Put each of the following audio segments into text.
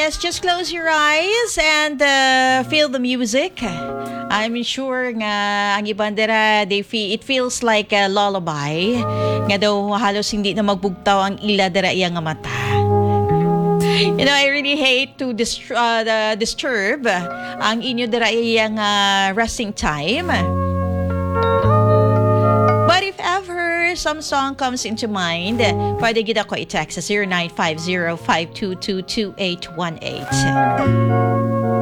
Yes, just close your eyes and feel the music. I'm sure nga ang ibang dira, it feels like a lullaby. Nga daw halos hindi na magbugtaw ang ila dira iya nga mata. You know, I really hate to disturb ang inyo dira iya nga resting time. But if ever some song comes into mind, pwede gid ako i-text sa 0950-522-2818.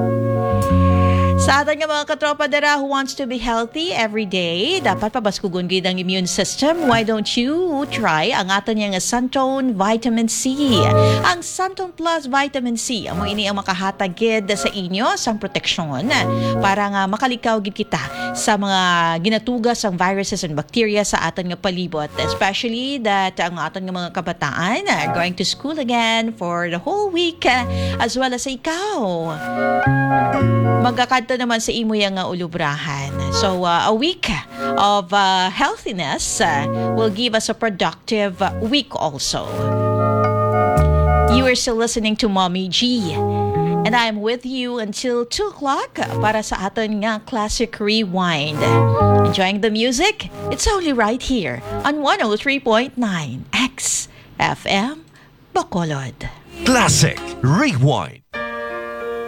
Sa ating mga katropa dara who wants to be healthy every day, dapat pabaskugon gid ang immune system. Why don't you try ang aton nga Santone Vitamin C? Ang Santone Plus Vitamin C, amo ini ang makahatag gid sa inyo sang proteksyon para nga makalikaw gid kita sa mga ginatugas ang viruses and bacteria sa aton nga palibot, especially that ang aton nga mga kabataan are going to school again for the whole week, as well as ikaw magkakadto naman sa imo yang ulubrahan. So a week of healthiness will give us a productive week also. You are still listening to Mommy G, and I'm with you until 2 o'clock para sa aton nga Classic Rewind. Enjoying the music? It's only right here on 103.9 XFM Bacolod. Classic Rewind.